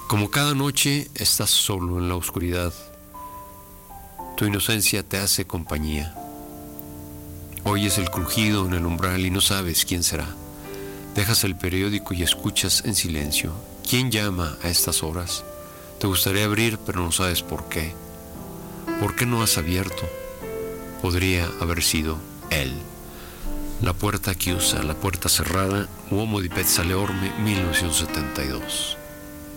Como cada noche estás solo en la oscuridad, tu inocencia te hace compañía. Oyes el crujido en el umbral y no sabes quién será. Dejas el periódico y escuchas en silencio. ¿Quién llama a estas horas? Te gustaría abrir, pero no sabes por qué. ¿Por qué no has abierto? Podría haber sido él. La puerta chiusa, la puerta cerrada, uomo di Pezzale Orme, 1972.